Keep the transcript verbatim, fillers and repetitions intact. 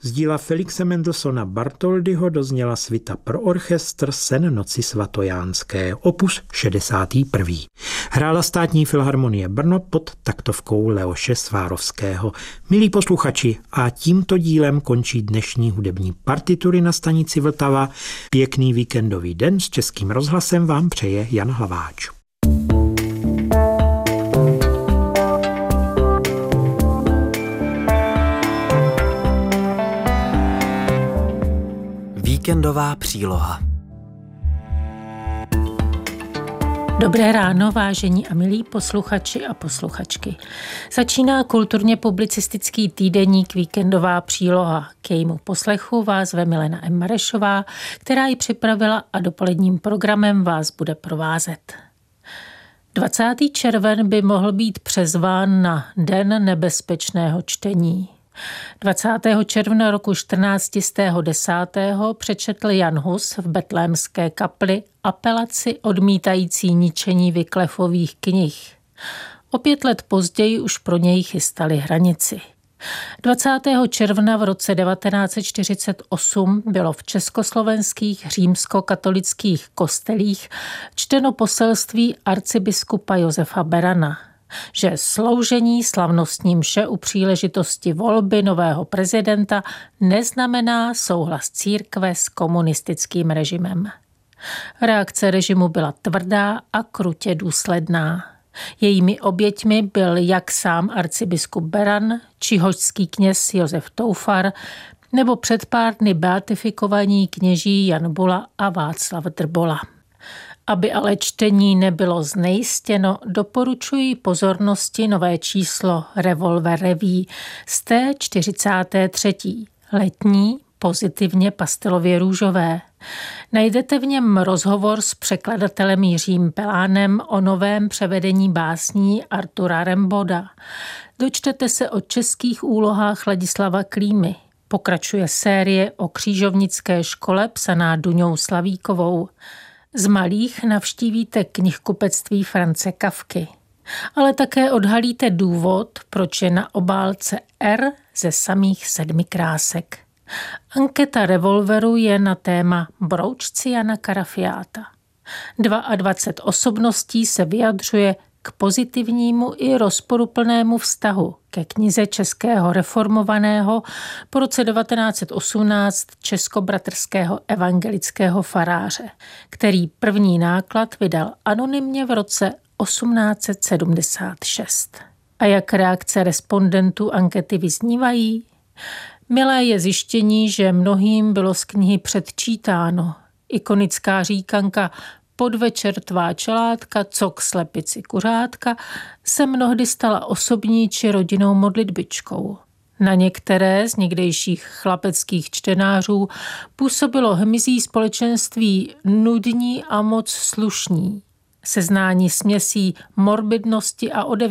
Z díla Felixe Mendelssohna Bartholdyho dozněla svita pro orchestr Sen noci svatojánské, opus šedesátý první. Hrála Státní filharmonie Brno pod taktovkou Leoše Svárovského. Milí posluchači, a tímto dílem končí dnešní hudební partitury na stanici Vltava. Pěkný víkendový den s Českým rozhlasem vám přeje Jan Hlaváč. Víkendová příloha. Dobré ráno, vážení a milí posluchači a posluchačky. Začíná kulturně publicistický týdeník Víkendová příloha. K jejímu poslechu vás ve Milena M. Marešová, která ji připravila a dopoledním programem vás bude provázet. dvacátý červen by mohl být přezván na Den nebezpečného čtení. dvacátého června roku čtrnáct set deset přečetl Jan Hus v Betlémské kapli apelaci odmítající ničení Wyclifových knih. O pět let později už pro něj chystali hranici. dvacátého června v roce devatenáct set čtyřicet osm bylo v československých římskokatolických kostelích čteno poselství arcibiskupa Josefa Berana, že sloužení slavnostní mše u příležitosti volby nového prezidenta neznamená souhlas církve s komunistickým režimem. Reakce režimu byla tvrdá a krutě důsledná. Jejími oběťmi byl jak sám arcibiskup Beran, či hořský kněz Josef Toufar, nebo před pár dny beatifikovaní kněží Jan Bula a Václav Drbola. Aby ale čtení nebylo znejistěno, doporučuji pozornosti nové číslo Revolver Revue z té čtyřicáté třetí letní, pozitivně pastelově růžové. Najdete v něm rozhovor s překladatelem Jiřím Pelánem o novém převedení básní Artura Remboda. Dočtete se o českých úlohách Ladislava Klímy. Pokračuje série o křižovnické škole psaná Duňou Slavíkovou. Z malých navštívíte knihkupectví France Kafky, ale také odhalíte důvod, proč je na obálce R ze samých sedmi krásek. Anketa Revolveru je na téma Broučci Jana Karafiáta. dvacet dva osobností se vyjadřuje k pozitivnímu i rozporuplnému vztahu ke knize českého reformovaného po roce devatenáct set osmnáct českobratrského evangelického faráře, který první náklad vydal anonymně v roce osmnáct set sedmdesát šest. A jak reakce respondentů ankety vyznívají? Milé je zjištění, že mnohým bylo z knihy předčítáno. Ikonická říkanka Podvečer tvá čelátka, co k slepici kuřátka se mnohdy stala osobní či rodinnou modlitbičkou. Na některé z někdejších chlapeckých čtenářů působilo hmyzí společenství nudní a moc slušní. Seznání směsí morbidnosti a odevzdání